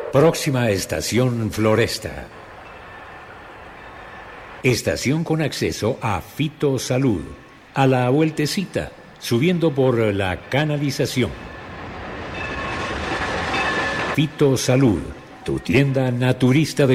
Próxima estación Floresta. Estación con acceso a Fitosalud. A la vueltecita, subiendo por la canalización. Fitosalud, tu tienda naturista de